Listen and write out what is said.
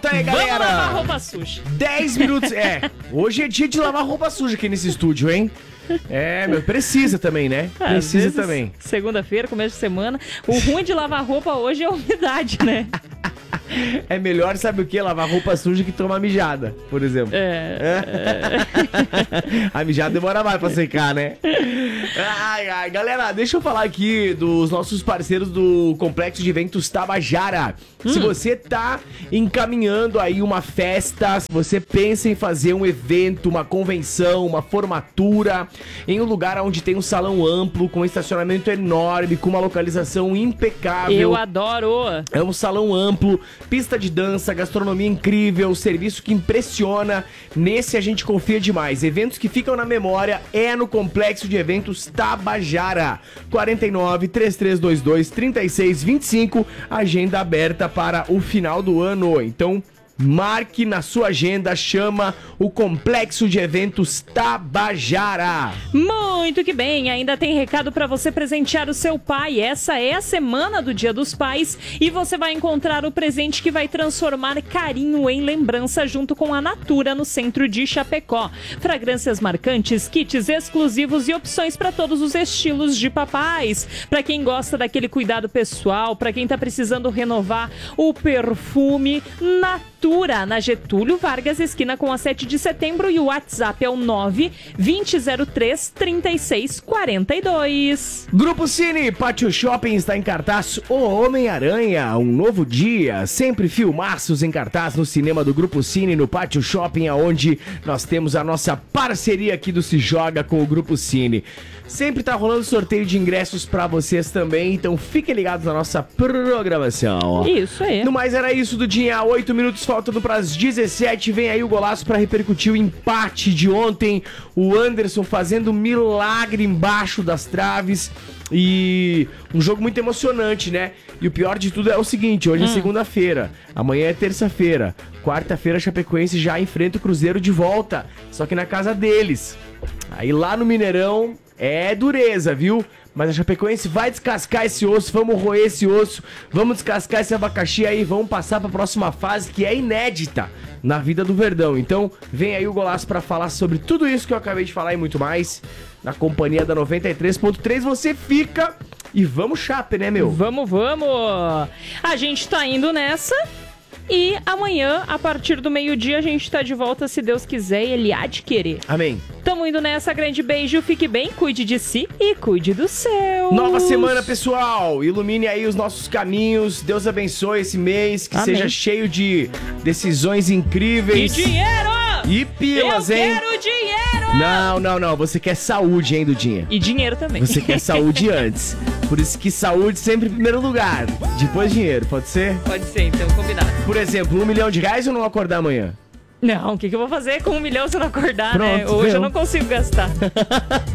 volta aí, galera. Vamos lavar roupa suja. 10 minutos. Hoje é dia de lavar roupa suja aqui nesse estúdio, hein? Precisa também, né? Precisa também. Segunda-feira, começo de semana. O ruim de lavar roupa hoje é a umidade, né? É melhor, sabe o que? Lavar roupa suja que tomar mijada, por exemplo. A mijada demora mais pra secar, né? Ai, galera, deixa eu falar aqui dos nossos parceiros do Complexo de Eventos Tabajara. Se você tá encaminhando aí uma festa, se você pensa em fazer um evento, uma convenção, uma formatura, em um lugar onde tem um salão amplo, com um estacionamento enorme, com uma localização impecável. Eu adoro! É um salão amplo, pista de dança, gastronomia incrível, serviço que impressiona. Nesse a gente confia demais. Eventos que ficam na memória é no Complexo de Eventos Tabajara. 49-3322-3625, agenda aberta para o final do ano. Então, marque na sua agenda, chama o Complexo de Eventos Tabajara. Muito que bem, ainda tem recado para você presentear o seu pai. Essa é a semana do Dia dos Pais e você vai encontrar o presente que vai transformar carinho em lembrança junto com a Natura no centro de Chapecó. Fragrâncias marcantes, kits exclusivos e opções para todos os estilos de papais. Para quem gosta daquele cuidado pessoal, para quem tá precisando renovar o perfume, Natura, na Getúlio Vargas, esquina com a 7 de setembro, e o WhatsApp é o 9-2003-3642. Grupo Cine, Pátio Shopping está em cartaz O Homem-Aranha, um novo dia, sempre filmaços em cartaz no cinema do Grupo Cine, no Pátio Shopping, aonde nós temos a nossa parceria aqui do Se Joga com o Grupo Cine. Sempre tá rolando sorteio de ingressos pra vocês também, então fiquem ligados na nossa programação. Isso aí. No mais, era isso do dia. 8 minutos faltando pras 17. Vem aí o golaço pra repercutir o empate de ontem. O Anderson fazendo milagre embaixo das traves. E um jogo muito emocionante, né? E o pior de tudo é o seguinte, hoje é segunda-feira, amanhã é terça-feira, quarta-feira a Chapecoense já enfrenta o Cruzeiro de volta, só que na casa deles. Aí lá no Mineirão é dureza, viu? Mas a Chapecoense vai descascar esse osso, vamos roer esse osso, vamos descascar esse abacaxi aí, vamos passar pra próxima fase que é inédita na vida do Verdão. Então vem aí o golaço pra falar sobre tudo isso que eu acabei de falar e muito mais. Na companhia da 93.3 você fica e vamos Chape, né, meu? Vamos! A gente tá indo nessa e amanhã, a partir do meio-dia, a gente tá de volta, se Deus quiser e Ele há de querer. Amém. Tamo indo nessa, grande beijo, fique bem, cuide de si e cuide do seu. Nova semana, pessoal, ilumine aí os nossos caminhos, Deus abençoe esse mês, que seja cheio de decisões incríveis. E dinheiro! E pilas, hein? Eu quero dinheiro! Não, você quer saúde, hein, Dudinha? E dinheiro também. Você quer saúde antes. Por isso que saúde sempre em primeiro lugar, depois dinheiro, pode ser? Pode ser, então, combinado. Por exemplo, R$1 milhão ou não acordar amanhã? Não, o que eu vou fazer com 1 milhão se eu não acordar, Pronto, né? Hoje viu? eu não consigo gastar.